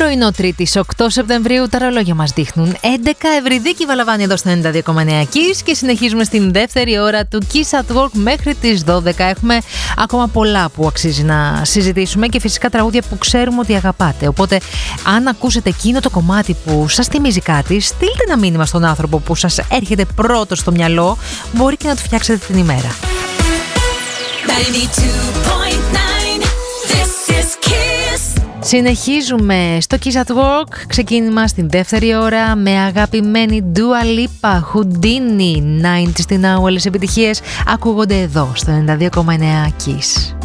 Πρωινό Τρίτης 8 Σεπτεμβρίου, τα ρολόγια μας δείχνουν 11. Ευρυδίκη Βαλαβάνη εδώ στο 92,9 Kiss και συνεχίζουμε στην δεύτερη ώρα του Kiss at Work μέχρι τις 12. Έχουμε ακόμα πολλά που αξίζει να συζητήσουμε και φυσικά τραγούδια που ξέρουμε ότι αγαπάτε. Οπότε, αν ακούσετε εκείνο το κομμάτι που σας θυμίζει κάτι, στείλτε ένα μήνυμα στον άνθρωπο που σας έρχεται πρώτο στο μυαλό. Μπορεί και να του φτιάξετε την ημέρα. 92.9. This is Kiss. Συνεχίζουμε στο Kiss at Work. Ξεκίνημα στην δεύτερη ώρα με αγαπημένη Dua Lipa, Houdini. 90's στην όλες επιτυχίες ακούγονται εδώ στο 92,9 Kiss.